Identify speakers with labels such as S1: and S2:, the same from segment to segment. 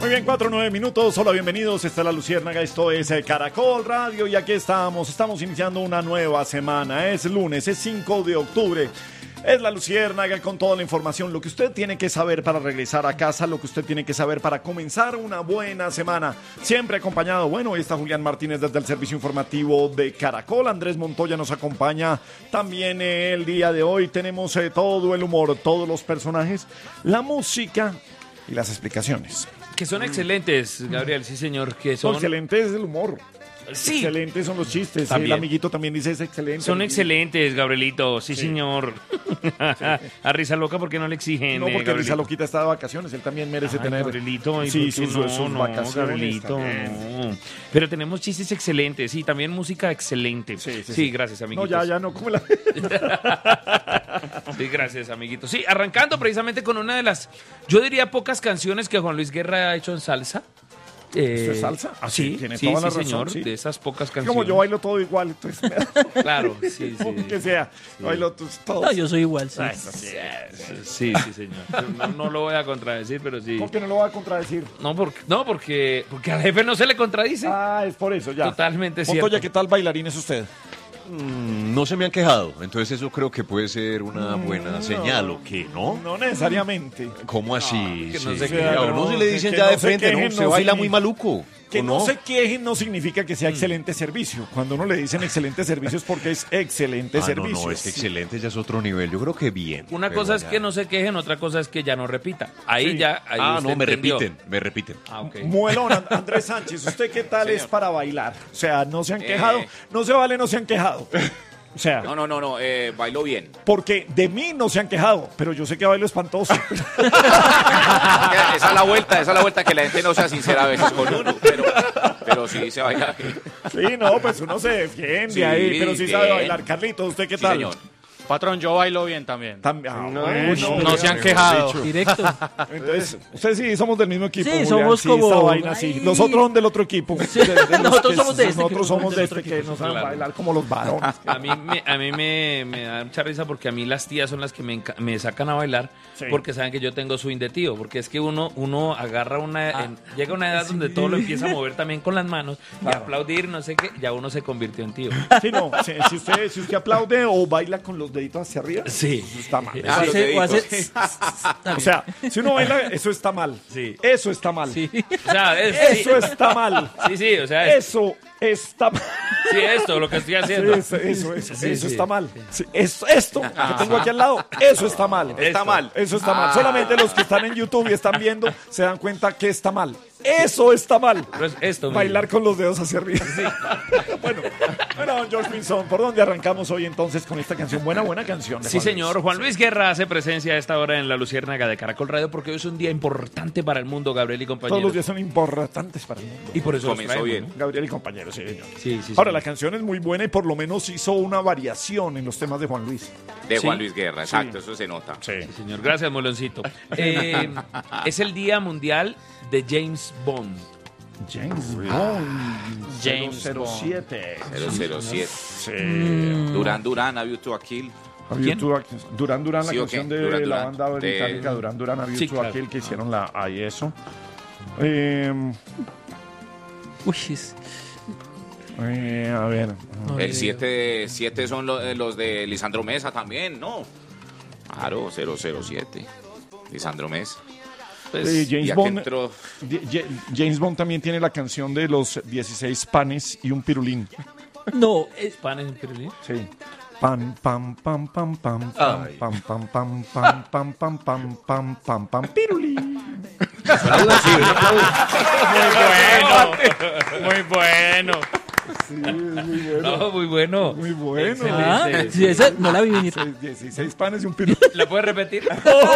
S1: Muy bien, 4-9 minutos. Hola, bienvenidos. Esta es La Luciérnaga. Esto es Caracol Radio. Y aquí estamos. Estamos iniciando una nueva semana. Es lunes, es 5 de octubre. Es La Luciérnaga con toda la información. Lo que usted tiene que saber para regresar a casa. Lo que usted tiene que saber para comenzar una buena semana. Siempre acompañado. Bueno, hoy está Julián Martínez desde el servicio informativo de Caracol. Andrés Montoya nos acompaña también el día de hoy. Tenemos todo el humor, todos los personajes, la música y las explicaciones.
S2: Que son excelentes, Gabriel, sí señor, que son...
S1: Excelente es el humor.
S2: Sí.
S1: Excelentes son los chistes.
S2: También.
S1: El amiguito también dice es excelente.
S2: Son excelentes, Gabrielito, sí. señor.
S1: Sí.
S2: A Risa Loca, ¿por qué no le exigen?
S1: No, porque
S2: Gabrielito?
S1: Risa Loquita está de vacaciones, él también merece tener...
S2: Gabrielito,
S1: sí,
S2: sus
S1: vacaciones.
S2: Gabrielito, no. Pero tenemos chistes excelentes, sí, también música excelente. Sí, gracias, amiguitos.
S1: No, ya, no, ¿cómo la...
S2: Sí, gracias, amiguito. Sí, arrancando precisamente con una de las, yo diría, pocas canciones que Juan Luis Guerra ha hecho en salsa.
S1: ¿Esto es salsa?
S2: Sí,
S1: tiene toda la razón,
S2: señor,
S1: sí.
S2: de esas pocas canciones.
S1: Como yo bailo todo igual, entonces...
S2: Claro, sí.
S1: Que sea, bailo todo.
S3: No, yo soy igual, sí.
S2: Sí, señor. No lo voy a contradecir, pero sí.
S1: ¿Por qué no lo va a contradecir?
S2: Porque al jefe no se le contradice.
S1: Ah, es por eso, ya.
S2: Totalmente cierto.
S1: Montoya, ¿qué tal bailarín es usted?
S4: No se me han quejado, entonces eso creo que puede ser una buena señal, ¿o qué? ¿No?
S1: No necesariamente.
S4: ¿Cómo así?
S2: que no
S4: Sí.
S2: se
S4: Que a uno
S1: no,
S4: se le dicen
S1: que
S4: ya
S1: no
S4: de
S1: se
S4: frente,
S1: quejen,
S4: ¿no? Se
S1: no
S4: baila
S1: significa-
S4: muy maluco.
S1: Que
S4: ¿o
S1: no
S4: no?
S1: se quejen no significa que sea excelente servicio. Cuando uno le dicen excelente servicio es porque es excelente servicio.
S4: No, es que excelente ya es otro nivel. Yo creo que bien.
S2: Una
S4: pero
S2: cosa es
S4: ya.
S2: que no se quejen, otra cosa es que ya no repita. Ahí
S1: Sí.
S2: ya. Ahí usted
S4: me
S2: entendió.
S4: repiten.
S2: Ah, ok.
S1: Muelón, Andrés Sánchez, ¿usted qué tal es para bailar? O sea, no se han quejado, no se han quejado. O sea,
S5: No, bailo bien.
S1: porque de mí no se han quejado, pero yo sé que bailo espantoso.
S5: Esa es la vuelta que la gente no sea sincera a veces con uno, pero sí se baila bien.
S1: Sí, no, pues uno se defiende
S5: Sí,
S1: ahí, pero sí sabe
S5: bien.
S1: bailar. Carlitos, ¿usted qué
S5: Sí,
S1: tal?
S5: señor.
S6: Patrón, yo bailo bien también.
S1: Bueno,
S6: se han quejado.
S3: Directo.
S1: Entonces, ustedes sí somos del mismo equipo.
S3: Sí,
S1: Julián,
S3: somos
S1: sí,
S3: como-
S1: esta vaina, sí.
S3: Ay.
S1: Los otros son del otro equipo.
S3: Nosotros somos de este,
S1: Nosotros
S3: que
S1: somos de
S3: otro
S1: este que
S3: equipo.
S1: no saben
S2: Claro.
S1: bailar como los varones.
S2: A mí me da mucha risa porque a mí las tías son las que me sacan a bailar
S1: Sí.
S2: porque saben que yo tengo swing de tío. Porque es que uno agarra llega a una edad donde todo lo empieza a mover también con las manos y aplaudir, no sé qué, ya uno se convirtió en tío.
S1: Sí, no, si usted aplaude o baila con los deditos hacia arriba,
S2: Sí.
S1: eso está mal.
S5: Ah, los deditos.
S1: O sea, si uno baila, eso está mal.
S2: Sí.
S1: Eso está mal.
S2: O sea,
S1: Eso está mal.
S2: Sí, o sea,
S1: Eso está mal.
S2: sí, esto, lo que estoy
S1: Sí,
S2: haciendo.
S1: eso está mal. Sí, esto que tengo aquí al lado, eso está mal.
S5: Está mal.
S1: Eso está mal. Solamente los que están en YouTube y están viendo se dan cuenta que está mal. Eso está mal.
S2: Pero es esto mismo.
S1: Bailar con los dedos hacia arriba. bueno, don George Pinzón, ¿por dónde arrancamos hoy entonces con esta canción? Buena canción. de
S2: Sí,
S1: Juan
S2: señor.
S1: Luis.
S2: Juan Luis Guerra hace presencia a esta hora en la Luciérnaga de Caracol Radio porque hoy es un día importante para el mundo, Gabriel y compañeros.
S1: Todos los días son importantes para el mundo.
S2: Y por eso los
S5: Comenzó
S2: traemos,
S5: bien.
S2: ¿no?
S1: Gabriel y compañeros, sí, señor.
S2: Sí.
S1: Ahora, la canción es muy buena y por lo menos hizo una variación en los temas de Juan Luis.
S5: De
S2: Sí.
S5: Juan Luis Guerra, exacto, eso se nota.
S1: Sí.
S2: Sí, señor. Gracias, Moloncito. Es el Día Mundial de James Bond.
S1: James Bond.
S6: James
S1: 007.
S5: 007.
S1: Sí.
S5: Durán, A View to a Kill.
S2: ¿Quién?
S1: Duran, la
S5: Sí, ¿o
S1: canción
S5: qué?
S1: de
S5: Duran,
S1: la
S5: Duran.
S1: banda
S5: De-
S1: británica Duran, A View
S2: Sí,
S1: to
S2: claro.
S1: Kill, que hicieron ahí eso.
S3: Uy,
S1: A ver.
S5: El 7 son los de Lisandro Mesa también, ¿no? Claro, 007. Lisandro Mesa.
S2: Pues,
S1: James
S5: Y aquí
S1: Bond.
S5: entró
S1: James Bond también tiene la canción de los 16 panes y un pirulín.
S3: no,
S2: pan en pirulín.
S1: Sí. Pam, pam, pam, pam, pam, pam,
S4: Ay.
S1: pam, pam, pam, pam, pam, pam, pam, pam, pam, pam, pirulín.
S2: Muy bueno.
S1: Sí, es muy bueno.
S2: No, muy bueno.
S1: Muy bueno.
S2: Excelente.
S3: sí, esa no la vi venir.
S1: 16 panes y un pirulín.
S2: ¿La puedes repetir?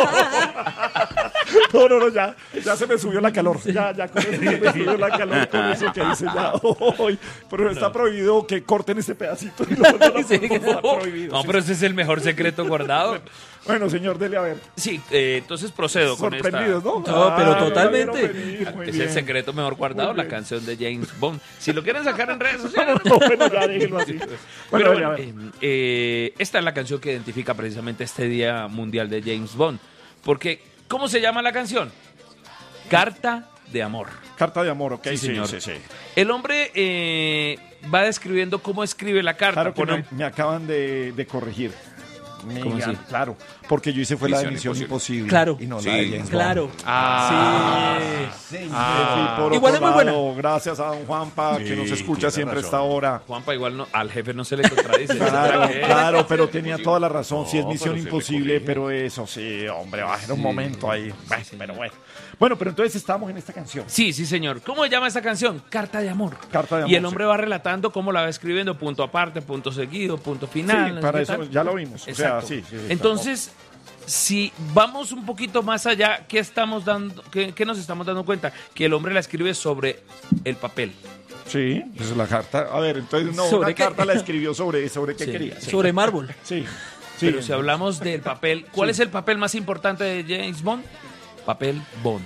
S1: No, ya se me subió la calor. Ya con eso se me subió la calor con eso que hice ya. Hoy. Pero está prohibido que corten este pedacito. Está prohibido.
S2: No, pero ese es el mejor secreto guardado.
S1: Bueno, señor, dele a ver.
S2: Sí, entonces procedo con esta.
S1: Sorprendidos, ¿no?
S3: No, pero
S1: Ah,
S3: totalmente.
S1: ya vieron venir, muy
S2: Es
S1: bien.
S2: el secreto mejor guardado,
S1: Muy
S2: la
S1: bien.
S2: canción de James Bond. Si lo quieren sacar en redes sociales.
S1: No, bueno, ya déjenlo así.
S2: Pero
S1: Bueno,
S2: bueno,
S1: a ver.
S2: esta es la canción que identifica precisamente este Día Mundial de James Bond. Porque, ¿cómo se llama la canción? Carta de amor.
S1: Carta de amor, ok.
S2: Sí, señor.
S1: Sí.
S2: El hombre va describiendo cómo escribe la carta.
S1: Claro que
S2: Pone-
S1: me acaban de corregir.
S2: ¿Cómo así?
S1: Claro, porque yo hice fue la de
S5: Misión
S1: Misión Imposible.
S3: Claro.
S1: Y no
S5: Sí,
S1: la de James
S3: Claro.
S1: Bond.
S3: Sí.
S1: Me fui por
S3: Igual
S1: otro
S3: es muy buena.
S1: lado. Gracias a don Juanpa, que nos escucha
S4: tiene
S1: siempre a
S4: razón.
S1: esta hora.
S2: Juanpa igual no, al jefe no se le contradice.
S1: Claro, pero tenía toda la razón. Sí, es
S4: No,
S1: Misión
S4: pero se le
S1: Imposible,
S4: corrige.
S1: pero eso sí, hombre, era un momento ahí. Bueno, pero bueno. Bueno, pero entonces estamos en esta canción.
S2: Sí, señor. ¿Cómo se llama esta canción? Carta de amor.
S1: Carta de amor,
S2: Y el hombre
S1: sí.
S2: va relatando cómo la va escribiendo, punto aparte, punto seguido, punto
S1: Sí,
S2: final. no sé
S1: para
S2: qué
S1: eso
S2: tal.
S1: ya lo vimos. O
S2: Exacto.
S1: sea, sí.
S2: Entonces, si vamos un poquito más allá, ¿qué estamos dando, qué nos estamos dando cuenta? Que el hombre la escribe sobre el papel.
S1: Sí, esa es la carta. A ver, entonces no,
S3: ¿Sobre
S1: una
S3: qué?
S1: carta la escribió sobre qué
S2: Sí.
S1: quería. Sí.
S3: Sobre mármol.
S1: Sí.
S2: Pero si hablamos del papel, ¿cuál es el papel más importante de James Bond? Papel Bond.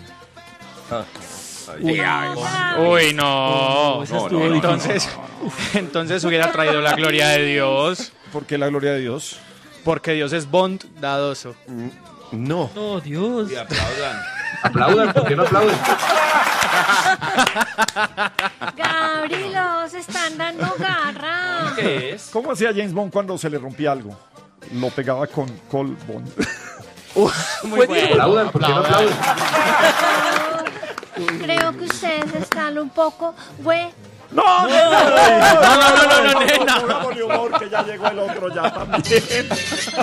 S6: Uy, no.
S3: Esa estuvo difícil.
S6: Entonces hubiera traído la gloria de Dios,
S1: ¿Por qué la gloria de Dios?
S6: porque Dios es bondadoso.
S4: No.
S3: Oh, Dios.
S2: Y aplaudan.
S7: Aplaudan, ¿por qué no aplauden?
S8: Gabriel, se están dando garra.
S2: ¿Qué es?
S1: ¿Cómo hacía James Bond cuando se le rompía algo? Lo pegaba con Col Bond.
S6: Muy bueno.
S7: Aplaudan, ¿por qué no aplauden?
S8: Creo que ustedes están un poco,
S1: ¡No!
S6: No, nena.
S1: Pongámosle humor, que ya llegó el otro ya también.